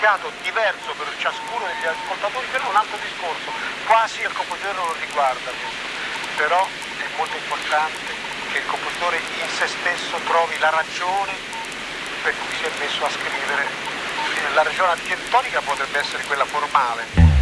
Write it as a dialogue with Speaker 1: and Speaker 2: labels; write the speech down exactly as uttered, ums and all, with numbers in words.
Speaker 1: significato diverso per ciascuno degli ascoltatori, quello è un altro discorso, quasi il compositore non lo riguarda questo, però è molto importante che il compositore in se stesso trovi la ragione per cui si è messo a scrivere. La ragione architettonica potrebbe essere quella formale.